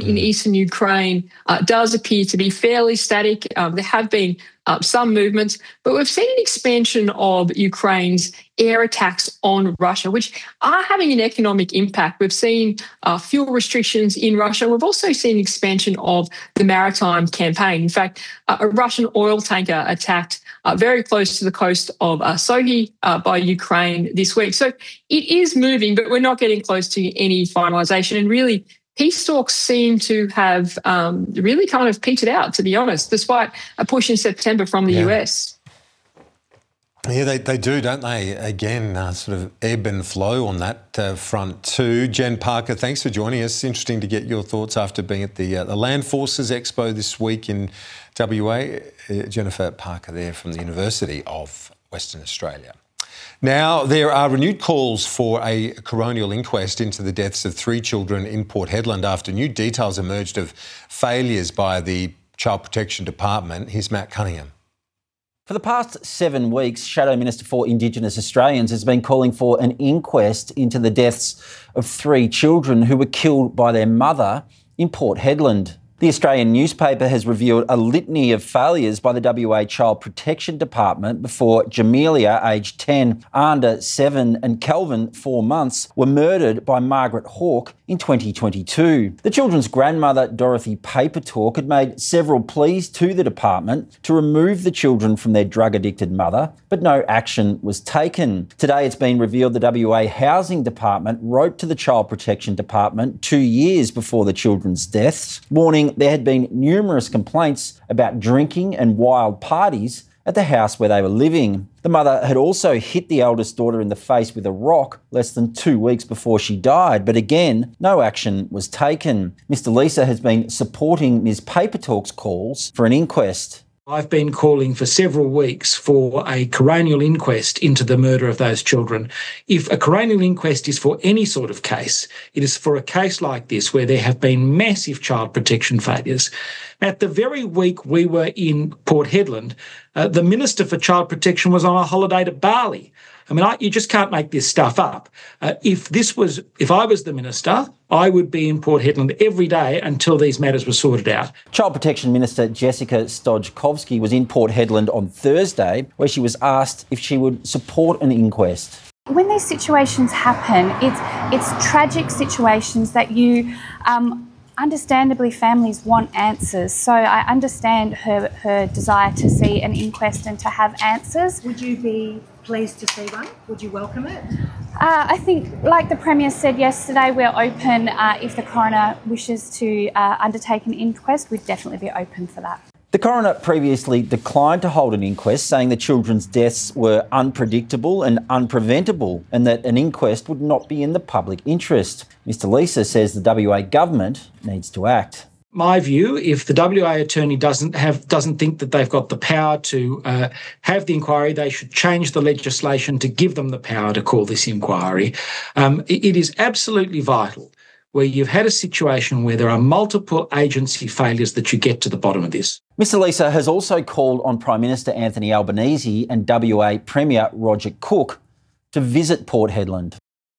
in eastern Ukraine does appear to be fairly static. There have been some movements, but we've seen an expansion of Ukraine's air attacks on Russia, which are having an economic impact. We've seen fuel restrictions in Russia. We've also seen expansion of the maritime campaign. In fact, a Russian oil tanker attacked very close to the coast of Sochi by Ukraine this week. So it is moving, but we're not getting close to any finalisation. And really, peace talks seem to have really kind of petered out, to be honest, despite a push in September from the US. Yeah, they do, don't they? Again, sort of ebb and flow on that front too. Jen Parker, thanks for joining us. Interesting to get your thoughts after being at the Land Forces Expo this week in WA. Jennifer Parker there from the University of Western Australia. Now, there are renewed calls for a coronial inquest into the deaths of 3 children in Port Hedland after new details emerged of failures by the Child Protection Department. Here's Matt Cunningham. For the past 7 weeks, Shadow Minister for Indigenous Australians has been calling for an inquest into the deaths of 3 children who were killed by their mother in Port Hedland. The Australian newspaper has revealed a litany of failures by the WA Child Protection Department before Jamelia, aged 10, Anda, 7 and Kelvin, 4 months, were murdered by Margaret Hawke in 2022. The children's grandmother, Dorothy Papertalk, had made several pleas to the department to remove the children from their drug-addicted mother, but no action was taken. Today it's been revealed the WA Housing Department wrote to the Child Protection Department 2 years before the children's deaths, warning there had been numerous complaints about drinking and wild parties at the house where they were living. The mother had also hit the eldest daughter in the face with a rock less than 2 weeks before she died, but again, no action was taken. Mr. Lisa has been supporting Ms. Papertalk's calls for an inquest. I've been calling for several weeks for a coronial inquest into the murder of those children. If a coronial inquest is for any sort of case, it is for a case like this where there have been massive child protection failures. At the very week we were in Port Hedland, the Minister for Child Protection was on a holiday to Bali. I mean, you just can't make this stuff up. If I was the Minister, I would be in Port Hedland every day until these matters were sorted out. Child Protection Minister Jessica Stojkovski was in Port Hedland on Thursday, where she was asked if she would support an inquest. When these situations happen, it's tragic situations that you... Understandably, families want answers, so I understand her desire to see an inquest and to have answers. Would you be pleased to see one? Would you welcome it? I think, like the Premier said yesterday, we're open. If the coroner wishes to undertake an inquest, we'd definitely be open for that. The coroner previously declined to hold an inquest, saying the children's deaths were unpredictable and unpreventable and that an inquest would not be in the public interest. Mr. Lisa says the WA government needs to act. My view, if the WA attorney doesn't think that they've got the power to have the inquiry, they should change the legislation to give them the power to call this inquiry. It is absolutely vital where you've had a situation where there are multiple agency failures that you get to the bottom of this. Mr. Lisa has also called on Prime Minister Anthony Albanese and WA Premier Roger Cook to visit Port Hedland.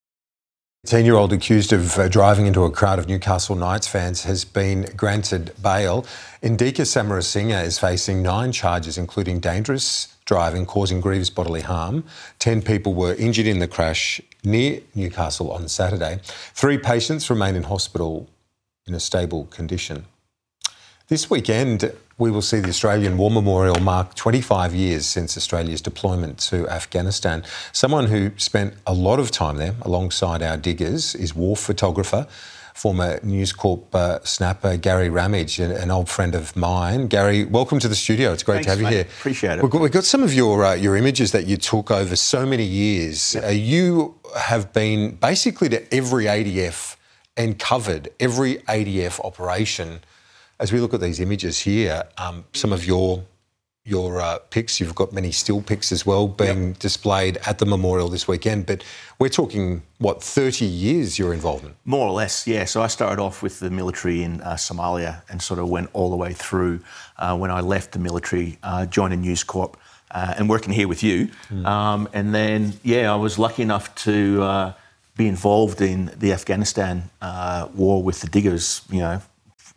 A 10-year-old accused of driving into a crowd of Newcastle Knights fans has been granted bail. Indika Samarasinha is facing 9 charges, including dangerous driving causing grievous bodily harm. 10 people were injured in the crash near Newcastle on Saturday. 3 patients remain in hospital in a stable condition. This weekend, we will see the Australian War Memorial mark 25 years since Australia's deployment to Afghanistan. Someone who spent a lot of time there alongside our diggers is war photographer, former News Corp snapper Gary Ramage, an old friend of mine. Gary, welcome to the studio. It's great to have you here. Appreciate it. We've got some of your images that you took over so many years. Yep. You have been basically to every ADF and covered every ADF operation. As we look at these images here, some of your pics, you've got many still pics as well being displayed at the memorial this weekend, but we're talking, 30 years your involvement? More or less, yeah. So I started off with the military in Somalia and sort of went all the way through when I left the military, joined a News Corp and working here with you. And then, I was lucky enough to be involved in the Afghanistan war with the diggers,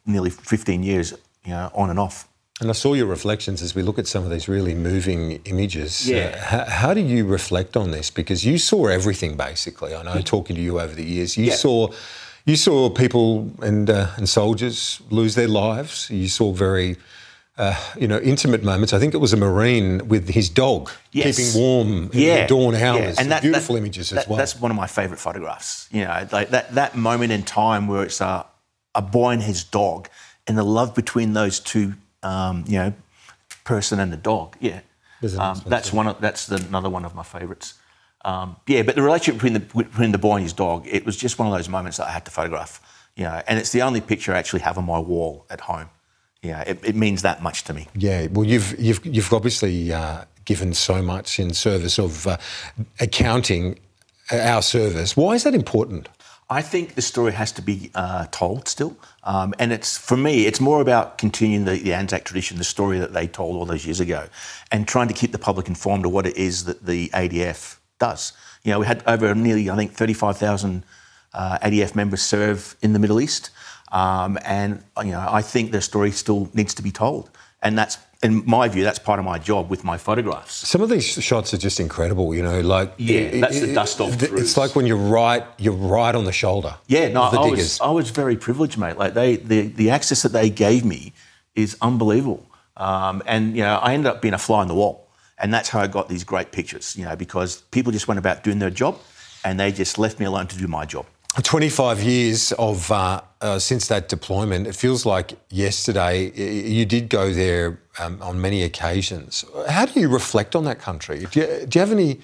nearly 15 years, on and off. And I saw your reflections as we look at some of these really moving images. Yeah. How do you reflect on this? Because you saw everything, basically. I know, talking to you over the years, you saw people and soldiers lose their lives. You saw very, intimate moments. I think it was a Marine with his dog keeping warm in the dawn hours. And beautiful images as well. That's one of my favourite photographs. Like that moment in time where it's a boy and his dog, and the love between those two, person and the dog. Yeah, that's another one of my favourites. But the relationship between the boy and his dog, it was just one of those moments that I had to photograph. And it's the only picture I actually have on my wall at home. It means that much to me. Yeah, well, you've obviously given so much in service of accounting our service. Why is that important? I think the story has to be told still. And for me, it's more about continuing the Anzac tradition, the story that they told all those years ago, and trying to keep the public informed of what it is that the ADF does. We had over nearly, I think, 35,000 ADF members serve in the Middle East. And I think their story still needs to be told. And that's, in my view, that's part of my job with my photographs. Some of these shots are just incredible, that's the dust-off throughs. It's like when you're right on the shoulder. Yeah, no, I was very privileged, mate. Like the access that they gave me is unbelievable. I ended up being a fly on the wall. And that's how I got these great pictures, because people just went about doing their job and they just left me alone to do my job. 25 years of since that deployment, it feels like yesterday. You did go there on many occasions. How do you reflect on that country? Do you have any,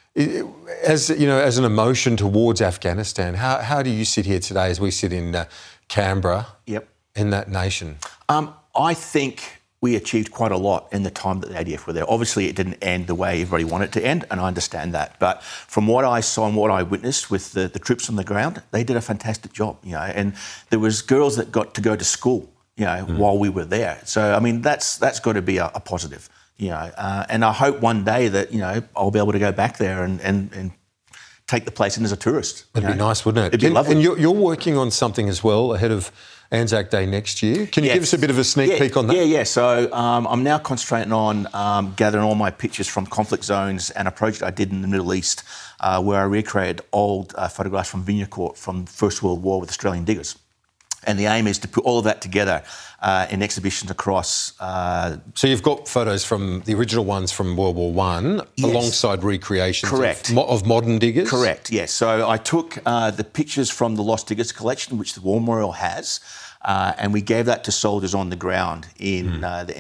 as an emotion towards Afghanistan? How do you sit here today as we sit in Canberra? Yep. In that nation? I think we achieved quite a lot in the time that the ADF were there. Obviously, it didn't end the way everybody wanted it to end, and I understand that. But from what I saw and what I witnessed with the troops on the ground, they did a fantastic job, and there was girls that got to go to school, while we were there. So, I mean, that's got to be a positive, and I hope one day that, I'll be able to go back there and take the place in as a tourist. It'd be nice, wouldn't it? It'd be lovely. And you're working on something as well ahead of Anzac Day next year. Can you give us a bit of a sneak peek on that? Yeah. So I'm now concentrating on gathering all my pictures from conflict zones and a project I did in the Middle East where I recreated old photographs from Vignacourt from the First World War with Australian diggers. And the aim is to put all of that together in exhibitions across... So you've got photos from the original ones from World War I alongside recreations of modern diggers? Correct, yes. So I took the pictures from the Lost Diggers collection, which the War Memorial has, and we gave that to soldiers on the ground in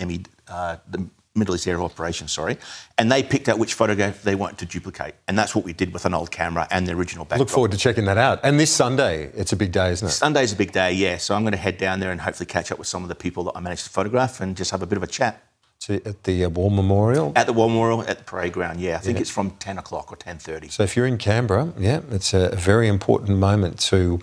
the Middle East Area Operations, and they picked out which photograph they wanted to duplicate, and that's what we did with an old camera and the original backdrop. Look forward to checking that out. And this Sunday, it's a big day, isn't it? Sunday's a big day, yeah. So I'm going to head down there and hopefully catch up with some of the people that I managed to photograph and just have a bit of a chat. At the War Memorial? At the War Memorial, at the parade ground, yeah. I think it's from 10 o'clock or 10:30. So if you're in Canberra, it's a very important moment to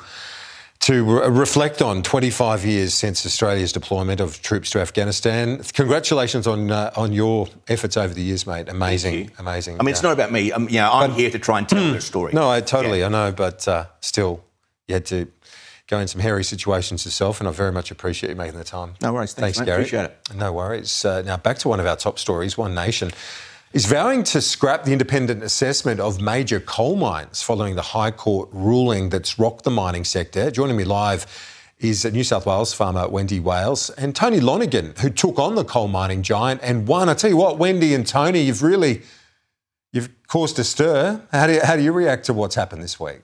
reflect on 25 years since Australia's deployment of troops to Afghanistan. Congratulations on your efforts over the years, mate. Amazing. I mean, it's not about me. I'm here to try and tell their story. No, I know, but still, you had to go in some hairy situations yourself, and I very much appreciate you making the time. No worries. Thanks mate. Gary. Appreciate it. No worries. Now, back to one of our top stories. One Nation is vowing to scrap the independent assessment of major coal mines following the High Court ruling that's rocked the mining sector. Joining me live is New South Wales farmer Wendy Wales and Tony Lonergan, who took on the coal mining giant and won. I tell you what, Wendy and Tony, you've caused a stir. How do you react to what's happened this week?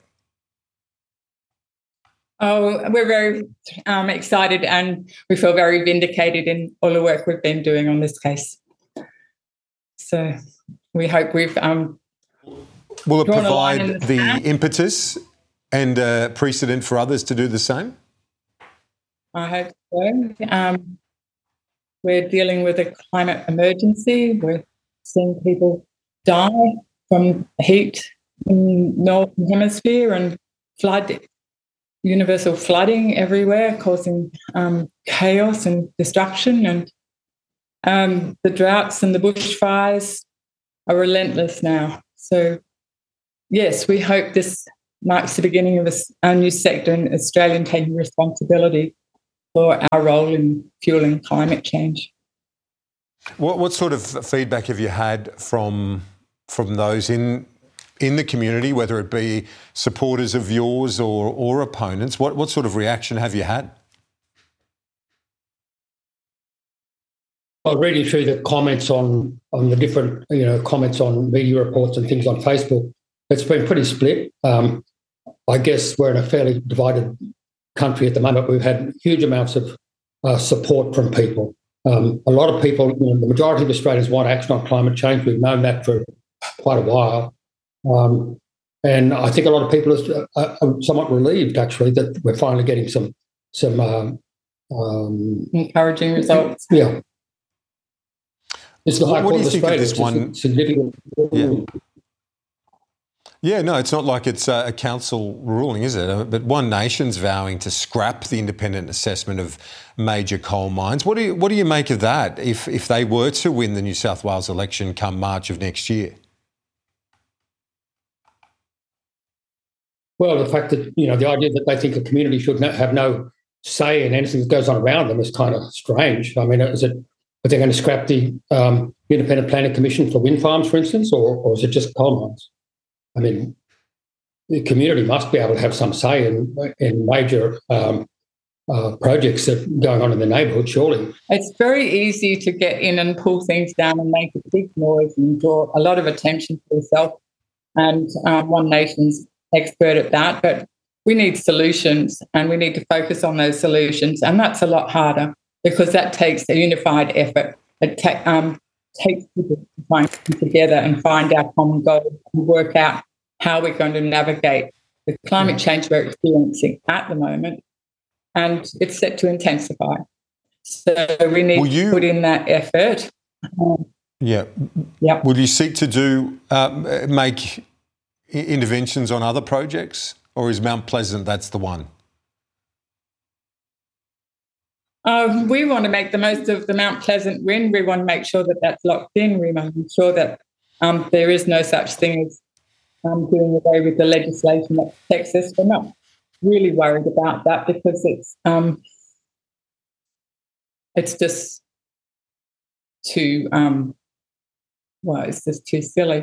Oh, we're very excited, and we feel very vindicated in all the work we've been doing on this case. So we hope we've will it provide the impetus and precedent for others to do the same? I hope so. We're dealing with a climate emergency. We're seeing people die from heat in the Northern Hemisphere and universal flooding everywhere, causing chaos and destruction. And the droughts and the bushfires are relentless now. So, yes, we hope this marks the beginning of a new sector in Australian taking responsibility for our role in fueling climate change. What sort of feedback have you had from those in the community, whether it be supporters of yours or opponents? What sort of reaction have you had? Well, reading through the comments on the different, comments on media reports and things on Facebook, it's been pretty split. I guess we're in a fairly divided country at the moment. We've had huge amounts of support from people. A lot of people, the majority of Australians want action on climate change. We've known that for quite a while. And I think a lot of people are somewhat relieved, actually, that we're finally getting some encouraging results. Yeah. It's the High What Court do you of think of Australia. this one? Significant. Yeah, no, it's not like it's a council ruling, is it? But One Nation's vowing to scrap the independent assessment of major coal mines. What do you make of that if they were to win the New South Wales election come March of next year? Well, the fact that, the idea that they think a community should have no say in anything that goes on around them is kind of strange. I mean, are they going to scrap the Independent Planning Commission for wind farms, for instance, or is it just coal mines? I mean, the community must be able to have some say in major projects that are going on in the neighbourhood, surely. It's very easy to get in and pull things down and make a big noise and draw a lot of attention to yourself. And One Nation's expert at that. But we need solutions, and we need to focus on those solutions. And that's a lot harder because that takes a unified effort. It takes people to find together and find our common goals and work out how we're going to navigate the climate change we're experiencing at the moment, and it's set to intensify. So we need to put in that effort. Yeah. Will you seek to make interventions on other projects, or is Mount Pleasant that's the one? We want to make the most of the Mount Pleasant win. We want to make sure that that's locked in. We want to make sure that there is no such thing as doing away with the legislation that protects us. We're not really worried about that because it's just too it's just too silly.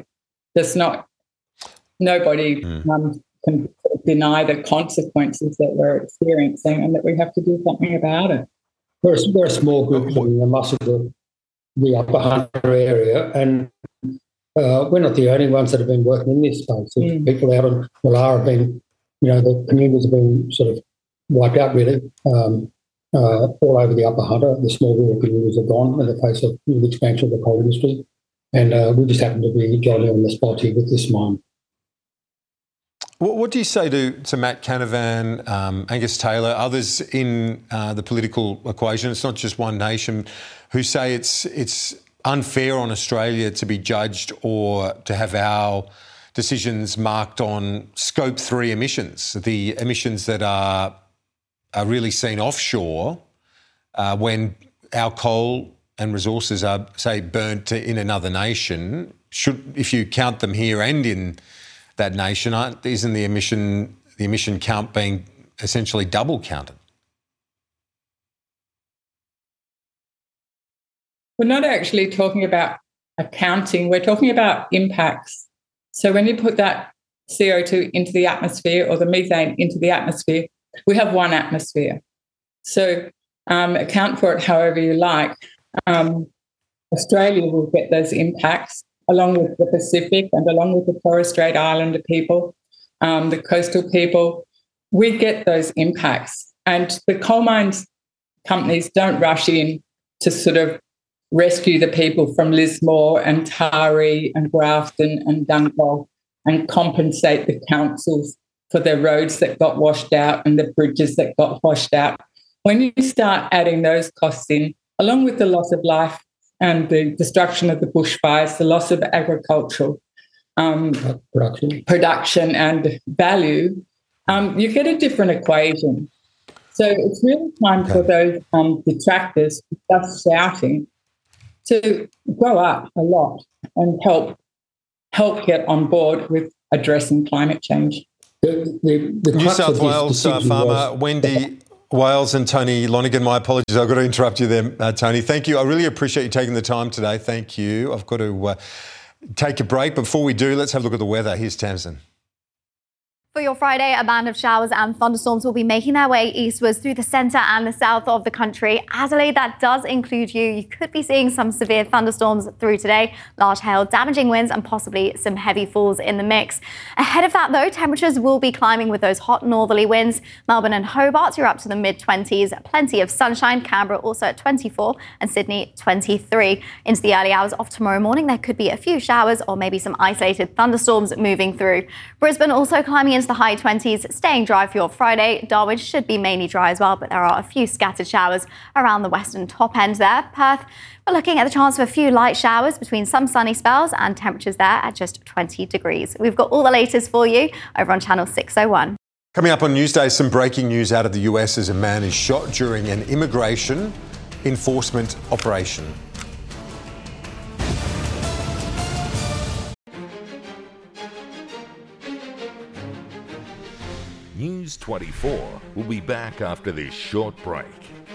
Nobody can deny the consequences that we're experiencing and that we have to do something about it. We're a small group in the muscle of the Upper Hunter area, and we're not the only ones that have been working in this space. People out on Woollahra have been, the communities have been sort of wiped out, really, all over the Upper Hunter. The small rural communities are gone in the face of the expansion of the coal industry, and we just happen to be jolly on the spot here with this mine. What do you say to Matt Canavan, Angus Taylor, others in the political equation? It's not just One Nation, who say it's unfair on Australia to be judged or to have our decisions marked on Scope 3 emissions, the emissions that are really seen offshore when our coal and resources are, say, burnt in another nation. If you count them here and in that nation, isn't the emission count being essentially double counted? We're not actually talking about accounting. We're talking about impacts. So when you put that CO2 into the atmosphere or the methane into the atmosphere, we have one atmosphere. So account for it however you like. Australia will get those impacts along with the Pacific and along with the Torres Strait Islander people, the coastal people. We get those impacts. And the coal mines companies don't rush in to sort of rescue the people from Lismore and Taree and Grafton and Dungog and compensate the councils for the roads that got washed out and the bridges that got washed out. When you start adding those costs in, along with the loss of life and the destruction of the bushfires, the loss of agricultural production and value, you get a different equation. So it's really time for those detractors just shouting to grow up a lot and help get on board with addressing climate change. New South Wales farmer Wendy Wales and Tony Lonergan. My apologies, I've got to interrupt you there, Tony. Thank you. I really appreciate you taking the time today. Thank you. I've got to take a break. Before we do, let's have a look at the weather. Here's Tamsin. For your Friday, a band of showers and thunderstorms will be making their way eastwards through the centre and the south of the country. Adelaide, that does include you. You could be seeing some severe thunderstorms through today, large hail, damaging winds and possibly some heavy falls in the mix. Ahead of that, though, temperatures will be climbing with those hot northerly winds. Melbourne and Hobart, you're up to the mid-20s. Plenty of sunshine. Canberra also at 24 and Sydney 23. Into the early hours of tomorrow morning, there could be a few showers or maybe some isolated thunderstorms moving through. Brisbane also climbing into the high 20s, staying dry for your Friday. Darwin should be mainly dry as well, but there are a few scattered showers around the western top end there. Perth, we're looking at the chance for a few light showers between some sunny spells and temperatures there at just 20 degrees. We've got all the latest for you over on Channel 601. Coming up on Newsday, some breaking news out of the US as a man is shot during an immigration enforcement operation. News 24 will be back after this short break.